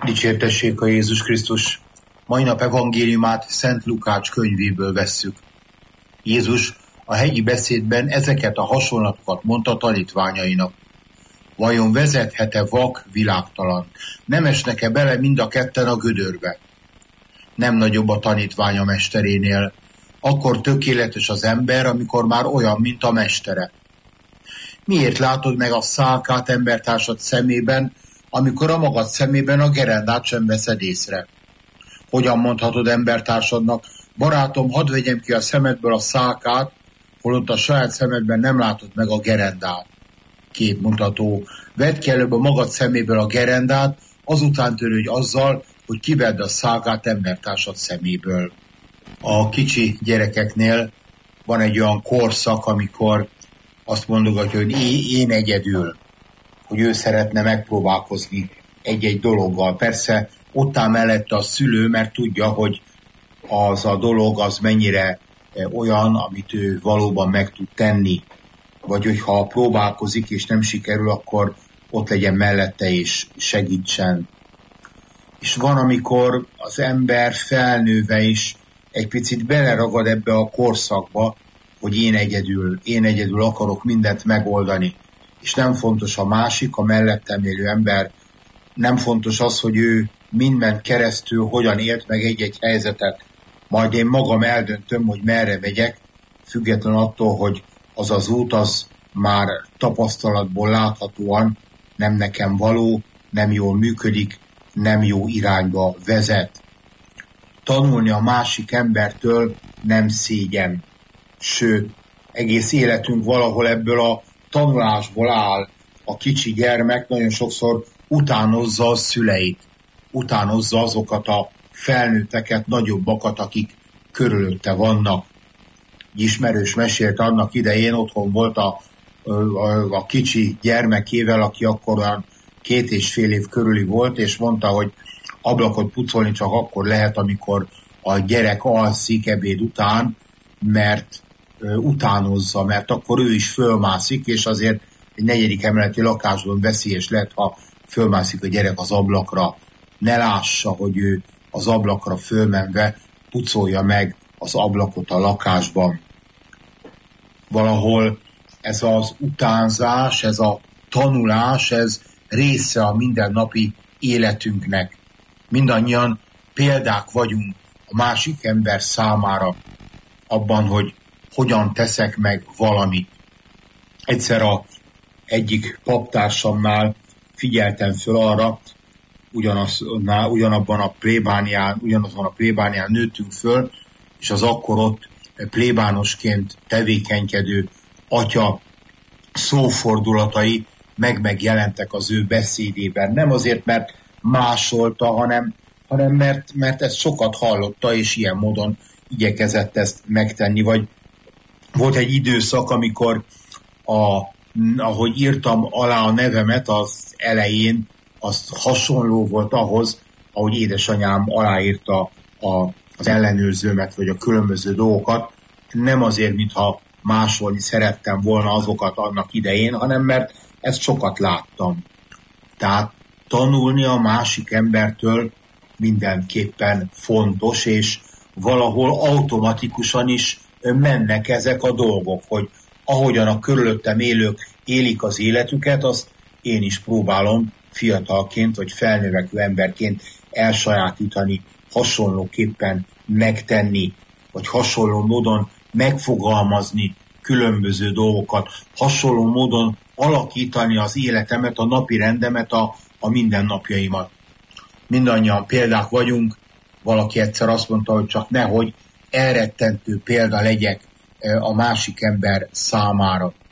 Dicsértessék a Jézus Krisztus! Mai nap evangéliumát Szent Lukács könyvéből vesszük. Jézus a hegyi beszédben ezeket a hasonlatokat mondta tanítványainak. Vajon vezethet-e vak világtalan? Nem esnek-e bele mind a ketten a gödörbe? Nem nagyobb a tanítvány a mesterénél. Akkor tökéletes az ember, amikor már olyan, mint a mestere. Miért látod meg a szálkát embertársad szemében, amikor a magad szemében a gerendát sem veszed észre? Hogyan mondhatod embertársadnak: barátom, hadd vegyem ki a szemedből a szálkát, holott a saját szemedben nem látod meg a gerendát? Képmutató. Vedd ki előbb a magad szeméből a gerendát, azután törődj azzal, hogy kivedd a szálkát embertársad szeméből. A kicsi gyerekeknél van egy olyan korszak, amikor azt mondogatja, hogy én egyedül, hogy ő szeretne megpróbálkozni egy-egy dologgal. Persze ott áll mellette a szülő, mert tudja, hogy az a dolog az mennyire olyan, amit ő valóban meg tud tenni. Vagy hogyha próbálkozik és nem sikerül, akkor ott legyen mellette és segítsen. És van, amikor az ember felnőve is egy picit beleragad ebbe a korszakba, hogy én egyedül akarok mindent megoldani. És nem fontos a másik, a mellettem élő ember, nem fontos az, hogy ő mindent keresztül hogyan élt meg egy-egy helyzetet. Majd én magam eldöntöm, hogy merre megyek, független attól, hogy az az út az már tapasztalatból láthatóan nem nekem való, nem jól működik, nem jó irányba vezet. Tanulni a másik embertől nem szégyen. Sőt, egész életünk valahol ebből a tanulásból áll. A kicsi gyermek nagyon sokszor utánozza a szüleit, utánozza azokat a felnőtteket, nagyobbakat, akik körülötte vannak. Egy ismerős mesélt annak idején, otthon volt a kicsi gyermekével, aki akkor olyan 2,5 év körüli volt, és mondta, hogy ablakot pucolni csak akkor lehet, amikor a gyerek alszik ebéd után, mert utánozza, mert akkor ő is fölmászik, és azért egy 4. emeleti lakásban veszélyes lehet, ha fölmászik a gyerek az ablakra. Ne lássa, hogy ő az ablakra fölmenve pucolja meg az ablakot a lakásban. Valahol ez az utánzás, ez a tanulás, ez része a mindennapi életünknek. Mindannyian példák vagyunk a másik ember számára abban, hogy hogyan teszek meg valamit. Egyszer egyik paptársamnál figyeltem föl arra, ugyanazon a plébánián nőttünk föl, és az akkor ott plébánosként tevékenykedő atya szófordulatai megjelentek az ő beszédében. Nem azért, mert másolta, hanem mert ezt sokat hallotta, és ilyen módon igyekezett ezt megtenni. Vagy volt egy időszak, amikor ahogy írtam alá a nevemet az elején, az hasonló volt ahhoz, ahogy édesanyám aláírta az ellenőrzőmet, vagy a különböző dolgokat. Nem azért, mintha másolni szerettem volna azokat annak idején, hanem mert ezt sokat láttam. Tehát tanulni a másik embertől mindenképpen fontos, és valahol automatikusan is mennek ezek a dolgok, hogy ahogyan a körülöttem élők élik az életüket, azt én is próbálom fiatalként vagy felnövekvő emberként elsajátítani, hasonlóképpen megtenni, vagy hasonló módon megfogalmazni különböző dolgokat, hasonló módon alakítani az életemet, a napi rendemet, a mindennapjaimat. Mindannyian példák vagyunk, valaki egyszer azt mondta, hogy csak nehogy elrettentő példa legyek a másik ember számára.